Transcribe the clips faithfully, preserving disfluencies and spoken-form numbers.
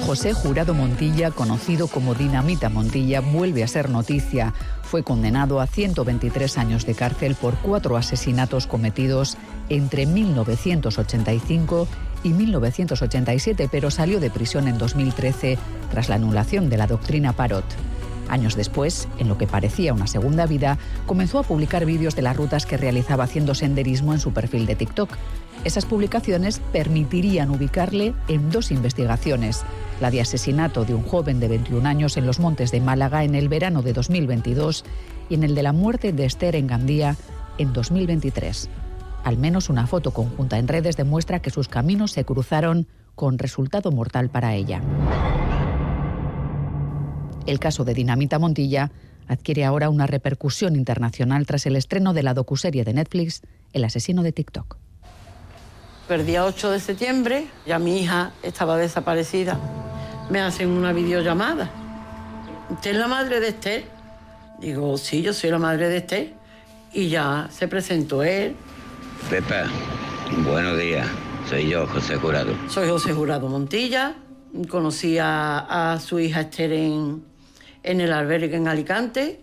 José Jurado Montilla, conocido como Dinamita Montilla, vuelve a ser noticia. Fue condenado a ciento veintitrés años de cárcel por cuatro asesinatos cometidos entre mil novecientos ochenta y cinco y mil novecientos ochenta y siete, pero salió de prisión en dos mil trece tras la anulación de la doctrina Parot. Años después, en lo que parecía una segunda vida, comenzó a publicar vídeos de las rutas que realizaba haciendo senderismo en su perfil de TikTok. Esas publicaciones permitirían ubicarle en dos investigaciones: la de asesinato de un joven de veintiún años en los montes de Málaga en el verano de dos mil veintidós y en el de la muerte de Esther en Gandía en dos mil veintitrés. Al menos una foto conjunta en redes demuestra que sus caminos se cruzaron con resultado mortal para ella. El caso de Dinamita Montilla adquiere ahora una repercusión internacional tras el estreno de la docuserie de Netflix El asesino de TikTok. El día ocho de septiembre, ya mi hija estaba desaparecida. Me hacen una videollamada. ¿Usted es la madre de Esther? Digo, sí, yo soy la madre de Esther. Y ya se presentó él. Pepa, buenos días. Soy yo, José Jurado. Soy José Jurado Montilla. Conocí a, a su hija Esther en, en el albergue en Alicante.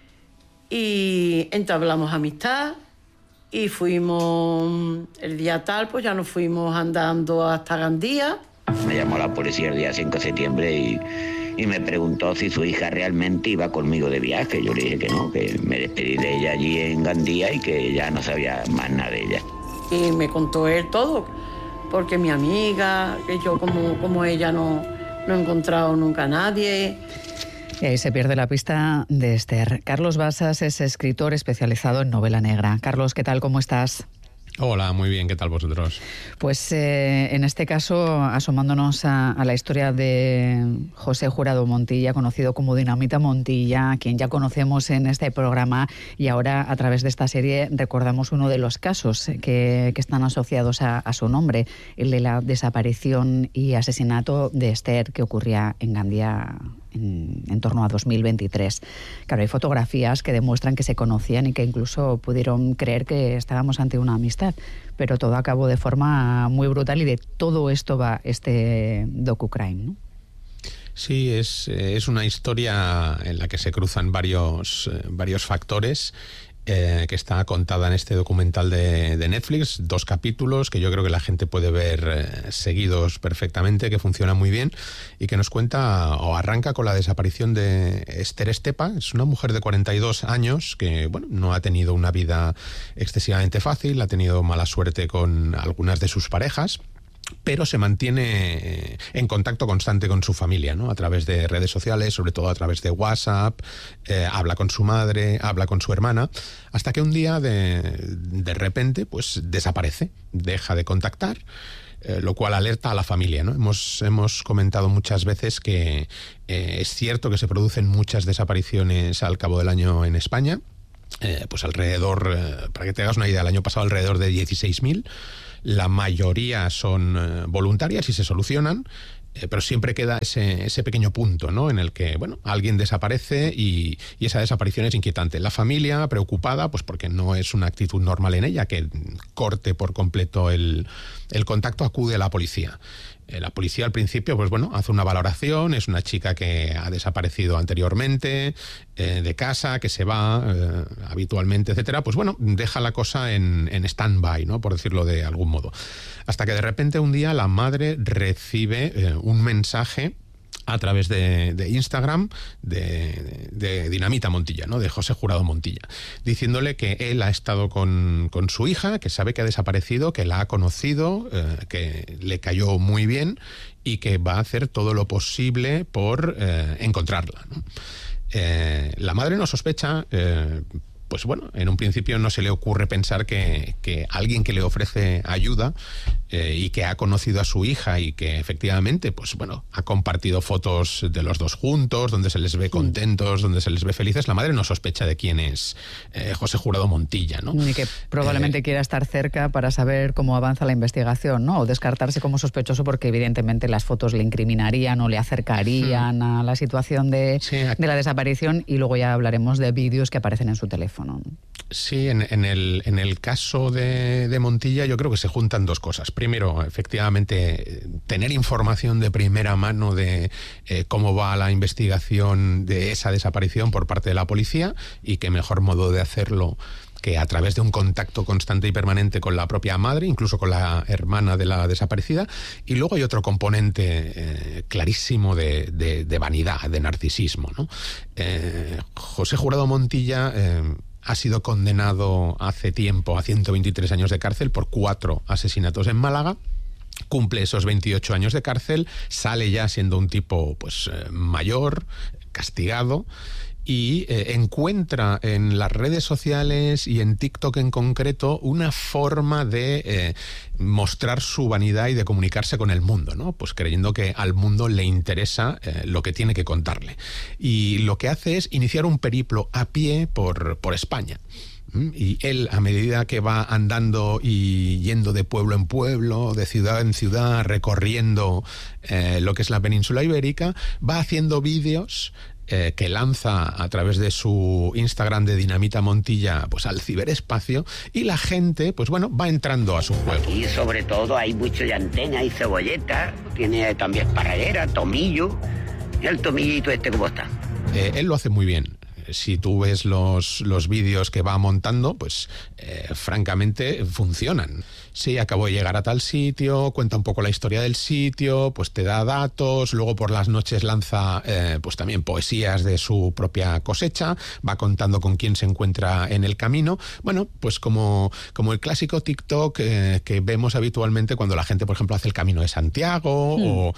Y entablamos amistad. Y fuimos, el día tal, pues ya nos fuimos andando hasta Gandía. Me llamó la policía el día cinco de septiembre y, y me preguntó si su hija realmente iba conmigo de viaje. Yo le dije que no, que me despedí de ella allí en Gandía y que ya no sabía más nada de ella. Y me contó él todo, porque mi amiga, que yo como, como ella no, no he encontrado nunca a nadie. Y ahí se pierde la pista de Esther. Carlos Basas es escritor especializado en novela negra. Carlos, ¿qué tal? ¿Cómo estás? Hola, muy bien. ¿Qué tal vosotros? Pues eh, en este caso, asomándonos a, a la historia de José Jurado Montilla, conocido como Dinamita Montilla, a quien ya conocemos en este programa, y ahora a través de esta serie recordamos uno de los casos que, que están asociados a, a su nombre, el de la desaparición y asesinato de Esther, que ocurría en Gandía en, en torno a dos mil veintitrés. Claro, hay fotografías que demuestran que se conocían y que incluso pudieron creer que estábamos ante una amistad, pero todo acabó de forma muy brutal y de todo esto va este docucrime, ¿no? Sí, es, es una historia en la que se cruzan varios, varios factores. Eh, que está contada en este documental de, de Netflix, dos capítulos que yo creo que la gente puede ver eh, seguidos perfectamente, que funciona muy bien y que nos cuenta o arranca con la desaparición de Esther Estepa. Es una mujer de cuarenta y dos años que, bueno, no ha tenido una vida excesivamente fácil, ha tenido mala suerte con algunas de sus parejas, pero se mantiene en contacto constante con su familia, ¿no? A través de redes sociales, sobre todo a través de WhatsApp, eh, habla con su madre, habla con su hermana, hasta que un día de, de repente pues desaparece, deja de contactar, eh, lo cual alerta a la familia, ¿no? Hemos, hemos comentado muchas veces que eh, es cierto que se producen muchas desapariciones al cabo del año en España, eh, pues alrededor, eh, para que te hagas una idea, el año pasado alrededor de dieciséis mil. La mayoría son eh, voluntarias y se solucionan, eh, pero siempre queda ese, ese pequeño punto, ¿no? En el que, bueno, alguien desaparece y, y esa desaparición es inquietante. La familia preocupada, pues porque no es una actitud normal en ella, que corte por completo el, el contacto, acude a la policía. Eh, la policía al principio, pues bueno, hace una valoración, es una chica que ha desaparecido anteriormente, eh, de casa, que se va eh, habitualmente, etcétera. Pues bueno, deja la cosa en, en stand-by, ¿no? Por decirlo de algún modo. Hasta que de repente un día la madre recibe eh, un mensaje a través de, de Instagram de, de, de Dinamita Montilla, ¿no? De José Jurado Montilla, diciéndole que él ha estado con, con su hija, que sabe que ha desaparecido, que la ha conocido, eh, que le cayó muy bien y que va a hacer todo lo posible por eh, encontrarla, ¿no? Eh, la madre no sospecha, eh, pues bueno, en un principio no se le ocurre pensar que, que alguien que le ofrece ayuda eh, y que ha conocido a su hija y que efectivamente, pues bueno, ha compartido fotos de los dos juntos, donde se les ve contentos, donde se les ve felices, la madre no sospecha de quién es eh, José Jurado Montilla, ¿no? Ni que probablemente eh, quiera estar cerca para saber cómo avanza la investigación, ¿no? O descartarse como sospechoso porque evidentemente las fotos le incriminarían o le acercarían hmm. a la situación de, sí, de la desaparición, y luego ya hablaremos de vídeos que aparecen en su teléfono. teléfono. Sí, en, en, el, en el caso de, de Montilla yo creo que se juntan dos cosas. Primero, efectivamente, tener información de primera mano de eh, cómo va la investigación de esa desaparición por parte de la policía, y qué mejor modo de hacerlo que a través de un contacto constante y permanente con la propia madre, incluso con la hermana de la desaparecida. Y luego hay otro componente eh, clarísimo de, de, de vanidad, de narcisismo, ¿no? Eh, José Jurado Montilla eh, ha sido condenado hace tiempo a ciento veintitrés años de cárcel por cuatro asesinatos en Málaga. Cumple esos veintiocho años de cárcel, sale ya siendo un tipo pues eh, mayor, castigado, y eh, encuentra en las redes sociales y en TikTok en concreto una forma de eh, mostrar su vanidad y de comunicarse con el mundo, ¿no? Pues creyendo que al mundo le interesa eh, lo que tiene que contarle. Y lo que hace es iniciar un periplo a pie por, por España. Y él, a medida que va andando y yendo de pueblo en pueblo, de ciudad en ciudad, recorriendo eh, lo que es la península ibérica, va haciendo vídeos Eh, que lanza a través de su Instagram de Dinamita Montilla pues al ciberespacio, y la gente pues bueno va entrando a su juego. Aquí sobre todo hay mucho llantén, hay cebolleta, tiene también esparraguera, tomillo. ¿Y el tomillito este cómo está? Eh, él lo hace muy bien. Si tú ves los, los vídeos que va montando, pues eh, francamente funcionan. Sí, acabo de llegar a tal sitio, cuenta un poco la historia del sitio, pues te da datos, luego por las noches lanza eh, pues también poesías de su propia cosecha, va contando con quién se encuentra en el camino. Bueno, pues como, como el clásico TikTok eh, que vemos habitualmente cuando la gente, por ejemplo, hace el Camino de Santiago, mm. o,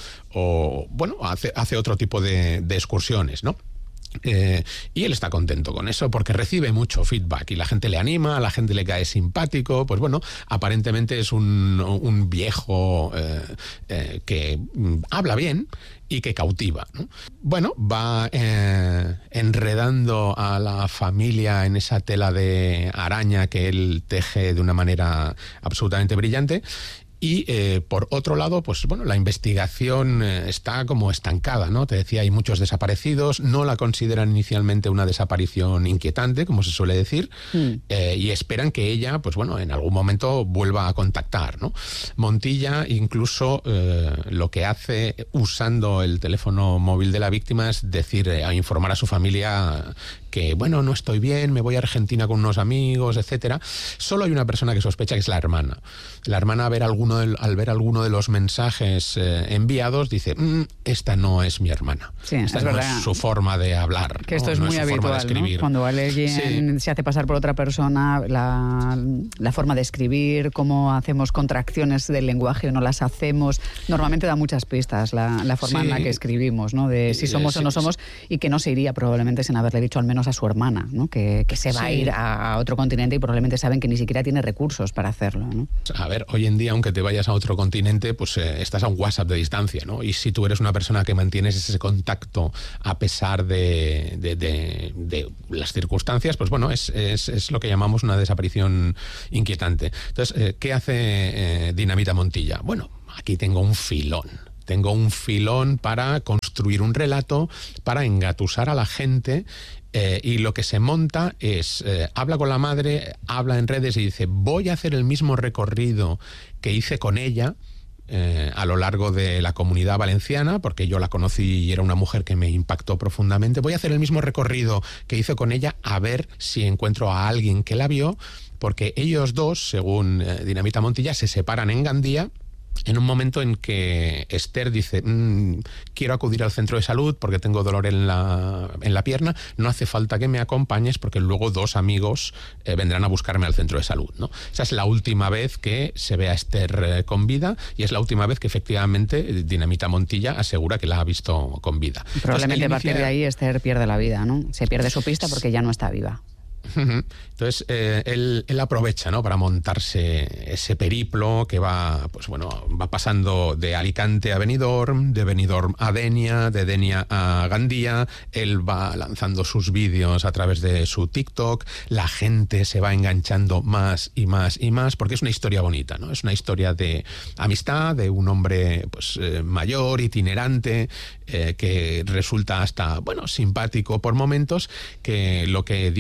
o bueno, hace, hace otro tipo de, de excursiones, ¿no? Eh, y él está contento con eso porque recibe mucho feedback y la gente le anima, a la gente le cae simpático. Pues bueno, aparentemente es un, un viejo eh, eh, que habla bien y que cautiva, ¿no? Bueno, va eh, enredando a la familia en esa tela de araña que él teje de una manera absolutamente brillante. Y eh, por otro lado, pues bueno, la investigación eh, está como estancada, ¿no? Te decía, hay muchos desaparecidos, no la consideran inicialmente una desaparición inquietante, como se suele decir, mm. eh, y esperan que ella, pues bueno, en algún momento vuelva a contactar, ¿no? Montilla incluso eh, lo que hace usando el teléfono móvil de la víctima es decir, eh, a informar a su familia que, bueno, no estoy bien, me voy a Argentina con unos amigos, etcétera. Solo hay una persona que sospecha, que es la hermana. La hermana, a ver alguno de, al ver alguno de los mensajes eh, enviados, dice, mmm, esta no es mi hermana. Sí, esta es no verdad. es su forma de hablar. Que esto ¿no? es no muy es su habitual, forma de escribir. ¿no? Cuando alguien sí. se hace pasar por otra persona, la, la forma de escribir, cómo hacemos contracciones del lenguaje o no las hacemos, normalmente da muchas pistas la, la forma sí. en la que escribimos, ¿no? De si somos sí, o no somos, sí. y que no se iría probablemente sin haberle dicho al menos a su hermana, ¿no? Que, que se va sí. a ir a otro continente y probablemente saben que ni siquiera tiene recursos para hacerlo, ¿no? A ver, hoy en día, aunque te vayas a otro continente, pues eh, estás a un WhatsApp de distancia, ¿no? Y si tú eres una persona que mantienes ese contacto a pesar de, de, de, de las circunstancias, pues bueno, es, es, es lo que llamamos una desaparición inquietante. Entonces, eh, ¿qué hace eh, Dinamita Montilla? Bueno, aquí tengo un filón. Tengo un filón para construir un relato, para engatusar a la gente. Eh, y lo que se monta es, eh, habla con la madre, habla en redes y dice, voy a hacer el mismo recorrido que hice con ella eh, a lo largo de la Comunidad Valenciana, porque yo la conocí y era una mujer que me impactó profundamente. Voy a hacer el mismo recorrido que hice con ella, a ver si encuentro a alguien que la vio, porque ellos dos, según eh, Dinamita Montilla, se separan en Gandía, en un momento en que Esther dice, mmm, quiero acudir al centro de salud porque tengo dolor en la, en la pierna, no hace falta que me acompañes porque luego dos amigos eh, vendrán a buscarme al centro de salud, ¿no? Esa es la última vez que se ve a Esther eh, con vida, y es la última vez que efectivamente Dinamita Montilla asegura que la ha visto con vida. Probablemente a partir de ahí Esther pierde la vida, ¿no? Se pierde su pista porque ya no está viva. Entonces eh, él, él aprovecha, ¿no?, para montarse ese periplo que va, pues bueno, va pasando de Alicante a Benidorm, de Benidorm a Denia, de Denia a Gandía. Él va lanzando sus vídeos a través de su TikTok, la gente se va enganchando más y más y más, porque es una historia bonita, ¿no? Es una historia de amistad, de un hombre pues eh, mayor, itinerante, eh, que resulta hasta, bueno, simpático por momentos, que lo que dice es, bueno,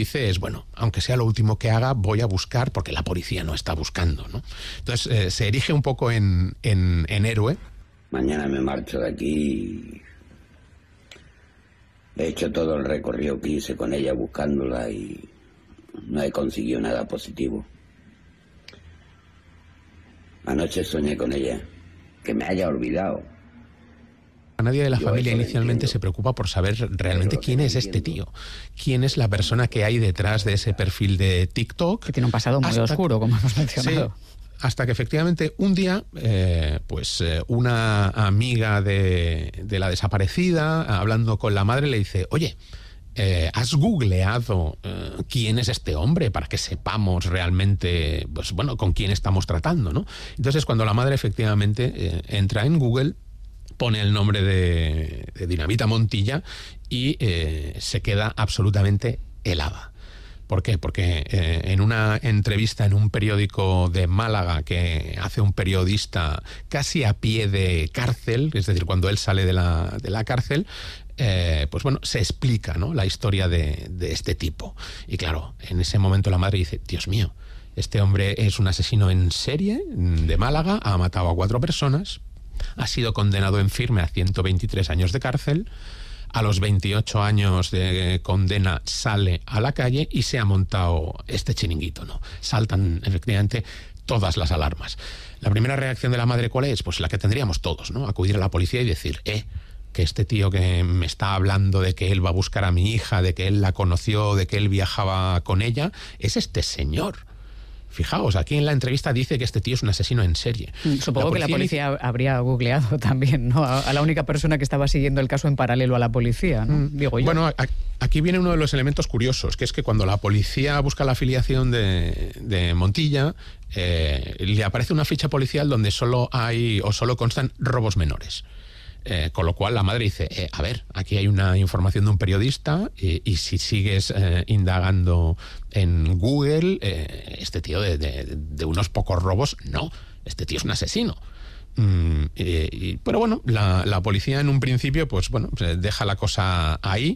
bueno, aunque sea lo último que haga, voy a buscar porque la policía no está buscando, ¿no? Entonces eh, se erige un poco en, en, en héroe. Mañana me marcho de aquí. He hecho todo el recorrido que hice con ella buscándola y no he conseguido nada positivo. Anoche soñé con ella, que me haya olvidado. Nadie de la Yo familia eso inicialmente entiendo. se preocupa por saber realmente Pero quién es entiendo. este tío, quién es la persona que hay detrás de ese perfil de TikTok. Que tiene un pasado muy Hasta- oscuro, como hemos mencionado. Sí, hasta que efectivamente un día, eh, pues eh, una amiga de, de la desaparecida, hablando con la madre, le dice, oye, eh, ¿has googleado eh, quién es este hombre para que sepamos realmente, pues bueno, con quién estamos tratando, ¿no? Entonces, cuando la madre efectivamente eh, entra en Google, pone el nombre de, de Dinamita Montilla y eh, se queda absolutamente helada. ¿Por qué? Porque eh, en una entrevista en un periódico de Málaga que hace un periodista casi a pie de cárcel, es decir, cuando él sale de la, de la cárcel, eh, pues bueno, se explica, ¿no?, la historia de, de este tipo. Y claro, en ese momento la madre dice, Dios mío, este hombre es un asesino en serie de Málaga, ha matado a cuatro personas, ha sido condenado en firme a ciento veintitrés años de cárcel, a los veintiocho años de condena sale a la calle y se ha montado este chiringuito, ¿no? Saltan efectivamente todas las alarmas. La primera reacción de la madre, ¿cuál es? Pues la que tendríamos todos, ¿no? Acudir a la policía y decir, eh, que este tío que me está hablando de que él va a buscar a mi hija, de que él la conoció, de que él viajaba con ella, es este señor. Fijaos, aquí en la entrevista dice que este tío es un asesino en serie. Supongo que la policía habría googleado también, ¿no? A, a la única persona que estaba siguiendo el caso en paralelo a la policía, ¿no? Mm. Digo yo. Bueno, a, aquí viene uno de los elementos curiosos, que es que cuando la policía busca la afiliación de, de Montilla, eh, le aparece una ficha policial donde solo hay o solo constan robos menores. Eh, con lo cual la madre dice, eh, a ver, aquí hay una información de un periodista y, y si sigues eh, indagando en Google, eh, este tío de, de, de unos pocos robos, no, este tío es un asesino. Mm, eh, y, pero bueno, la, la policía en un principio, pues bueno, deja la cosa ahí.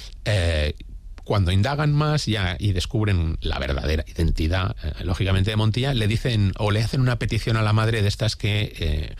Eh, Cuando indagan más ya y descubren la verdadera identidad, eh, lógicamente, de Montilla, le dicen o le hacen una petición a la madre de estas que eh,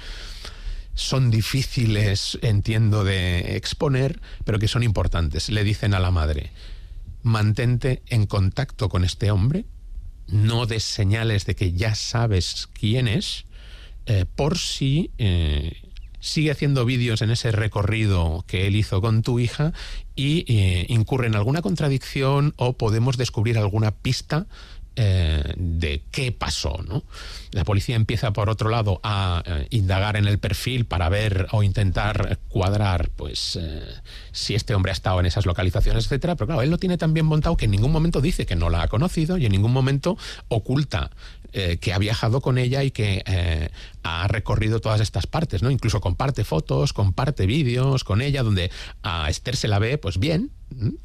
son difíciles, entiendo, de exponer, pero que son importantes. Le dicen a la madre, mantente en contacto con este hombre, no des señales de que ya sabes quién es, eh, por si eh, sigue haciendo vídeos en ese recorrido que él hizo con tu hija y eh, incurre en alguna contradicción o podemos descubrir alguna pista Eh, de qué pasó, ¿no? La policía empieza, por otro lado, a eh, indagar en el perfil para ver o intentar cuadrar, pues, eh, si este hombre ha estado en esas localizaciones, etcétera. Pero claro, él lo tiene tan bien montado que en ningún momento dice que no la ha conocido y en ningún momento oculta eh, que ha viajado con ella y que eh, ha recorrido todas estas partes, ¿no? Incluso comparte fotos, comparte vídeos con ella, donde a Esther se la ve, pues bien. ¿Mm?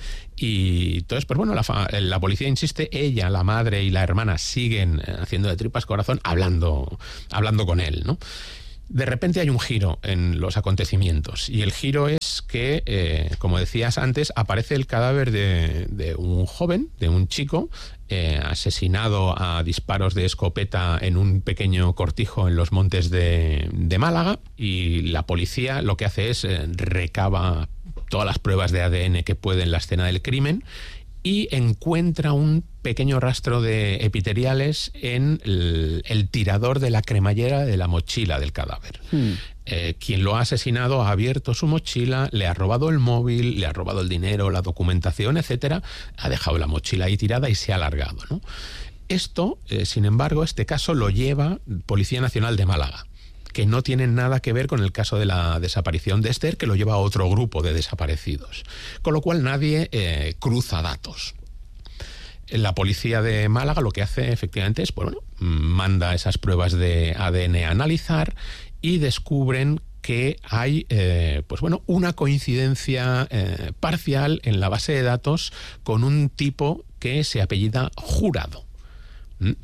Y entonces, pues bueno, la, la policía insiste, ella, la madre y la hermana siguen haciendo de tripas corazón, hablando, hablando con él, ¿no? De repente hay un giro en los acontecimientos y el giro es que, eh, como decías antes, aparece el cadáver de, de un joven, de un chico, eh, asesinado a disparos de escopeta en un pequeño cortijo en los montes de, de Málaga, y la policía lo que hace es eh, recaba todas las pruebas de A D N que puede en la escena del crimen y encuentra un pequeño rastro de epiteliales en el, el tirador de la cremallera de la mochila del cadáver. Hmm. Eh, quien lo ha asesinado ha abierto su mochila, le ha robado el móvil, le ha robado el dinero, la documentación, etcétera, ha dejado la mochila ahí tirada y se ha largado, ¿no? Esto, eh, sin embargo, este caso lo lleva Policía Nacional de Málaga, que no tienen nada que ver con el caso de la desaparición de Esther, que lo lleva a otro grupo de desaparecidos. Con lo cual nadie eh, cruza datos. La policía de Málaga lo que hace efectivamente es, bueno, manda esas pruebas de A D N a analizar y descubren que hay eh, pues bueno, una coincidencia eh, parcial en la base de datos con un tipo que se apellida Jurado. ¿Mm?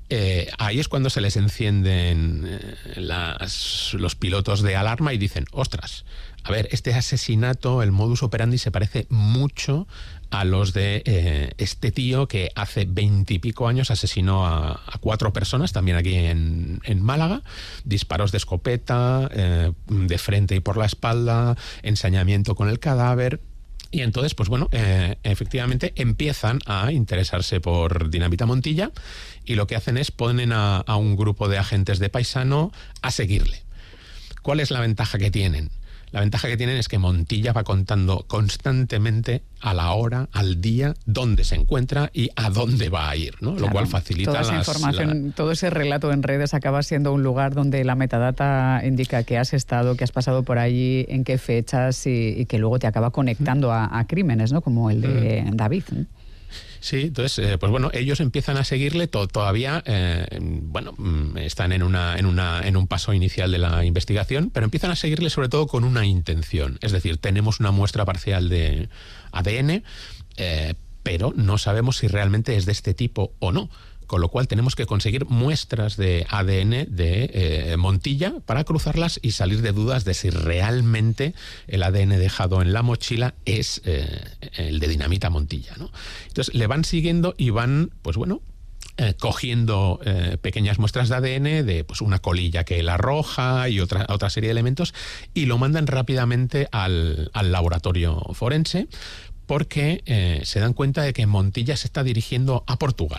Eh, ahí es cuando se les encienden eh, las, los pilotos de alarma y dicen, ostras, a ver, este asesinato, el modus operandi se parece mucho a los de eh, este tío que hace veintipico años asesinó a, a cuatro personas, también aquí en, en Málaga, disparos de escopeta, eh, de frente y por la espalda, ensañamiento con el cadáver. Y entonces, pues bueno, eh, efectivamente empiezan a interesarse por Dinamita Montilla y lo que hacen es ponen a, a un grupo de agentes de paisano a seguirle. ¿Cuál es la ventaja que tienen? La ventaja que tienen es que Montilla va contando constantemente a la hora, al día, dónde se encuentra y a dónde va a ir, ¿no? Claro, lo cual facilita toda esa las, información, la... todo ese relato en redes acaba siendo un lugar donde la metadata indica que has estado, que has pasado por allí, en qué fechas y, y que luego te acaba conectando a, a crímenes, ¿no? Como el de mm. David, ¿no? Sí, entonces, eh, pues bueno, ellos empiezan a seguirle to- todavía, eh, bueno, están en una, en una, en un paso inicial de la investigación, pero empiezan a seguirle sobre todo con una intención. Es decir, tenemos una muestra parcial de A D N, eh, pero no sabemos si realmente es de este tipo o no. Con lo cual tenemos que conseguir muestras de A D N de eh, Montilla para cruzarlas y salir de dudas de si realmente el A D N dejado en la mochila es eh, el de Dinamita Montilla, ¿no? Entonces le van siguiendo y van, pues bueno, eh, cogiendo eh, pequeñas muestras de A D N de pues una colilla que él arroja y otra, otra serie de elementos y lo mandan rápidamente al, al laboratorio forense porque eh, se dan cuenta de que Montilla se está dirigiendo a Portugal.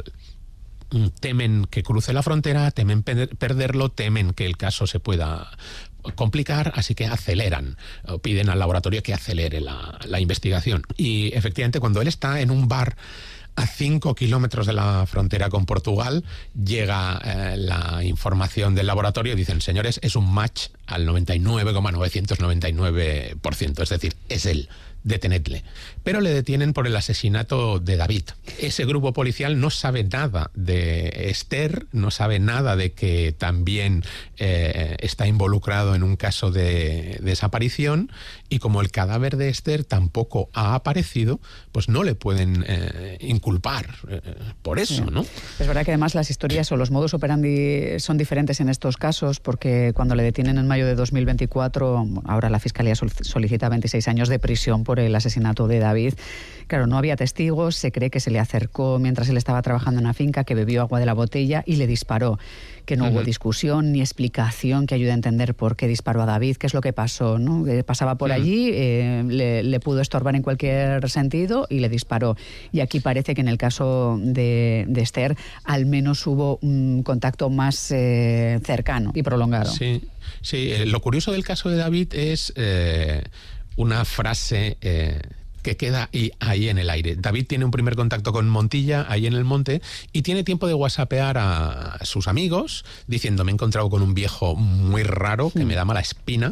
Temen que cruce la frontera, temen perderlo, temen que el caso se pueda complicar, así que aceleran, o piden al laboratorio que acelere la, la investigación. Y efectivamente, cuando él está en un bar a cinco kilómetros de la frontera con Portugal, llega eh, la información del laboratorio y dicen, señores, es un match al noventa y nueve coma novecientos noventa y nueve por ciento, es decir, es él. Detenedle. Pero le detienen por el asesinato de David. Ese grupo policial no sabe nada de Esther, no sabe nada de que también eh, está involucrado en un caso de, de desaparición, y como el cadáver de Esther tampoco ha aparecido, pues no le pueden eh, inculpar eh, por eso, ¿no? Es verdad que además las historias o los modus operandi son diferentes en estos casos, porque cuando le detienen en mayo de dos mil veinticuatro, ahora la Fiscalía solicita veintiséis años de prisión por el asesinato de David. Claro, no había testigos, se cree que se le acercó mientras él estaba trabajando en una finca, que bebió agua de la botella y le disparó, que no uh-huh. hubo discusión ni explicación que ayude a entender por qué disparó a David, qué es lo que pasó, ¿no? Que pasaba por uh-huh. allí, eh, le, le pudo estorbar en cualquier sentido y le disparó. Y aquí parece que en el caso de, de Esther al menos hubo un contacto más eh, cercano y prolongado. Sí, sí. Eh, lo curioso del caso de David es eh, una frase eh, que queda ahí, ahí en el aire. David tiene un primer contacto con Montilla ahí en el monte y tiene tiempo de whatsappear a sus amigos diciendo, me he encontrado con un viejo muy raro que me da mala espina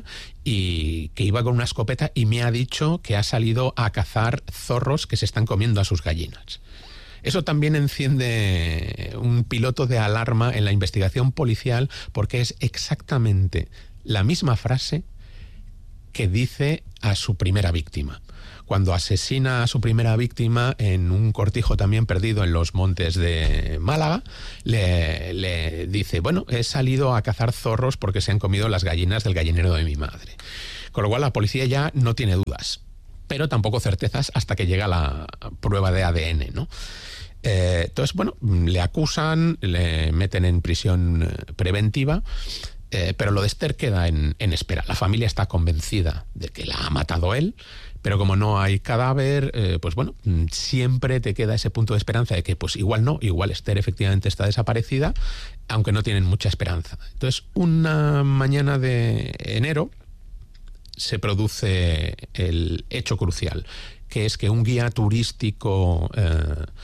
y que iba con una escopeta y me ha dicho que ha salido a cazar zorros que se están comiendo a sus gallinas. Eso también enciende un piloto de alarma en la investigación policial porque es exactamente la misma frase que dice a su primera víctima. Cuando asesina a su primera víctima en un cortijo también perdido en los montes de Málaga, le, le dice, bueno, he salido a cazar zorros porque se han comido las gallinas del gallinero de mi madre. Con lo cual la policía ya no tiene dudas, pero tampoco certezas hasta que llega la prueba de A D N, ¿no? Eh, entonces, bueno, le acusan, le meten en prisión preventiva. Eh, pero lo de Esther queda en, en espera. La familia está convencida de que la ha matado él, pero como no hay cadáver, eh, pues bueno, siempre te queda ese punto de esperanza de que pues igual no, igual Esther efectivamente está desaparecida, aunque no tienen mucha esperanza. Entonces, una mañana de enero se produce el hecho crucial, que es que un guía turístico eh,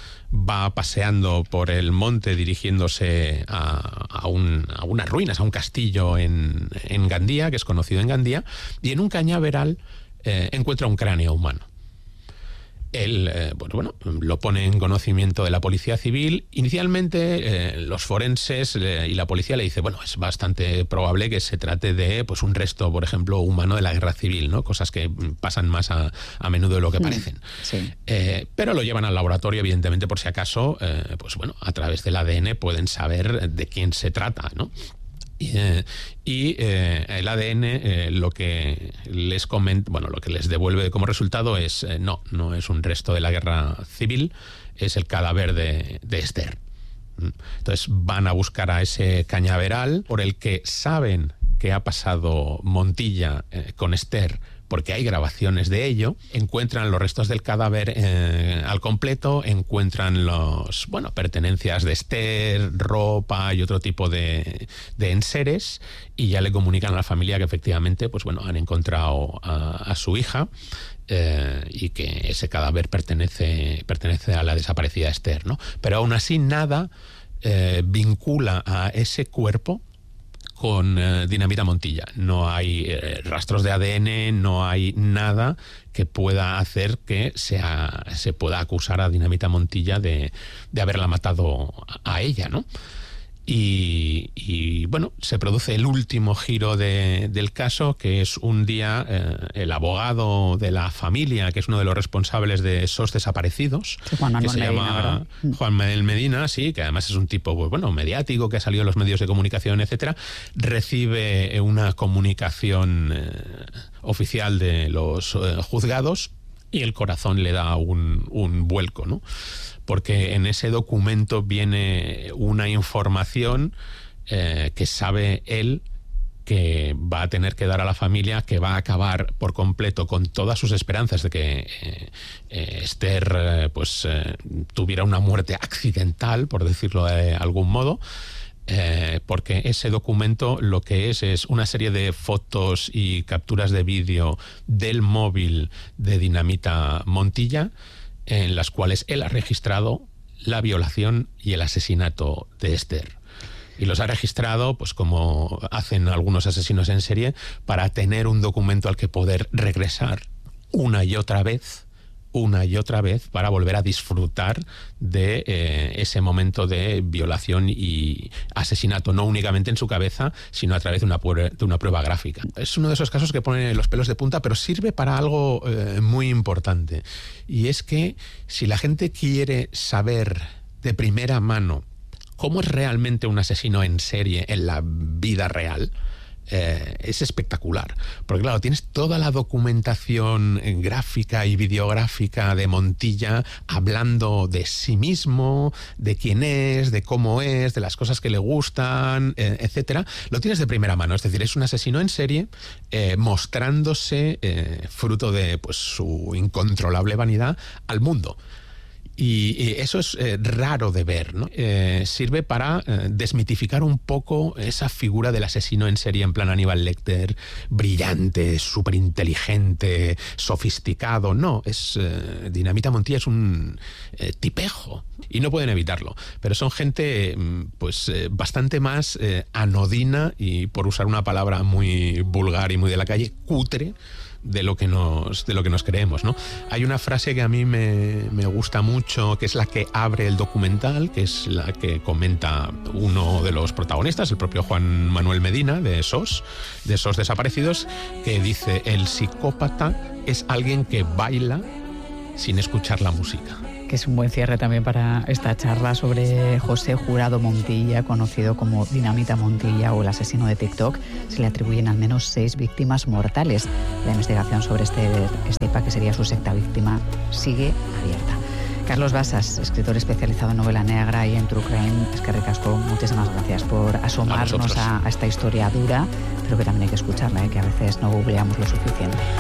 va paseando por el monte dirigiéndose a, a, un, a unas ruinas, a un castillo en, en Gandía, que es conocido en Gandía, y en un cañaveral eh, encuentra un cráneo humano. Él, eh, pues bueno, lo pone en conocimiento de la Policía Civil. Inicialmente, eh, los forenses eh, y la policía le dicen, bueno, es bastante probable que se trate de pues un resto, por ejemplo, humano de la Guerra Civil, ¿no? Cosas que pasan más a, a menudo de lo que parecen. Sí. Eh, pero lo llevan al laboratorio, evidentemente, por si acaso, eh, pues bueno, a través del A D N pueden saber de quién se trata, ¿no? Y, eh, y eh, el A D N eh, lo que les comenta, bueno, lo que les devuelve como resultado es eh, no, no es un resto de la Guerra Civil, es el cadáver de, de Esther. Entonces van a buscar a ese cañaveral por el que saben que ha pasado Montilla eh, con Esther, porque hay grabaciones de ello. Encuentran los restos del cadáver eh, al completo, encuentran los, bueno, pertenencias de Esther, ropa y otro tipo de, de enseres, y ya le comunican a la familia que efectivamente, pues bueno, han encontrado a, a su hija eh, y que ese cadáver pertenece, pertenece a la desaparecida Esther, ¿no? Pero aún así nada eh, vincula a ese cuerpo con eh, Dinamita Montilla. No hay eh, rastros de A D N, no hay nada que pueda hacer que sea, se pueda acusar a Dinamita Montilla de, de haberla matado a, a ella, ¿no? Y, y bueno, se produce el último giro de, del caso, que es un día eh, el abogado de la familia, que es uno de los responsables de esos desaparecidos, sí, Juan Manuel que se Medina, llama ¿verdad? Juan Manuel Medina, sí, que además es un tipo, pues, bueno, mediático, que ha salido en los medios de comunicación, etcétera, recibe una comunicación eh, oficial de los eh, juzgados y el corazón le da un, un vuelco, ¿no? Porque en ese documento viene una información eh, que sabe él que va a tener que dar a la familia, que va a acabar por completo con todas sus esperanzas de que eh, eh, Esther eh, pues eh, tuviera una muerte accidental, por decirlo de algún modo. Eh, porque ese documento lo que es es una serie de fotos y capturas de vídeo del móvil de Dinamita Montilla, en las cuales él ha registrado la violación y el asesinato de Esther. Y los ha registrado, pues como hacen algunos asesinos en serie, para tener un documento al que poder regresar una y otra vez, una y otra vez, para volver a disfrutar de eh, ese momento de violación y asesinato, no únicamente en su cabeza, sino a través de una, de una prueba gráfica. Es uno de esos casos que pone los pelos de punta, pero sirve para algo eh, muy importante. Y es que si la gente quiere saber de primera mano cómo es realmente un asesino en serie en la vida real, Eh, es espectacular, porque claro, tienes toda la documentación gráfica y videográfica de Montilla hablando de sí mismo, de quién es, de cómo es, de las cosas que le gustan, eh, etcétera. Lo tienes de primera mano, es decir, es un asesino en serie eh, mostrándose eh, fruto de pues su incontrolable vanidad al mundo. Y, y eso es eh, raro de ver, ¿no? Eh, sirve para eh, desmitificar un poco esa figura del asesino en serie en plan Aníbal Lecter, brillante, súper inteligente, sofisticado. No, es eh, Dinamita Montilla es un eh, tipejo y no pueden evitarlo. Pero son gente pues eh, bastante más eh, anodina y, por usar una palabra muy vulgar y muy de la calle, cutre, de lo que nos de lo que nos creemos, ¿no? Hay una frase que a mí me, me gusta mucho, que es la que abre el documental, que es la que comenta uno de los protagonistas, el propio Juan Manuel Medina, de esos, de esos desaparecidos, que dice: el psicópata es alguien que baila sin escuchar la música. Que es un buen cierre también para esta charla sobre José Jurado Montilla, conocido como Dinamita Montilla o el asesino de TikTok. Se le atribuyen al menos seis víctimas mortales. La investigación sobre este Estepa, que sería su sexta víctima, sigue abierta. Carlos Basas, escritor especializado en novela negra y en true crime, es que ricasco, muchísimas gracias por asomarnos a, a esta historia dura, pero que también hay que escucharla, ¿eh? Que a veces no googleamos lo suficiente.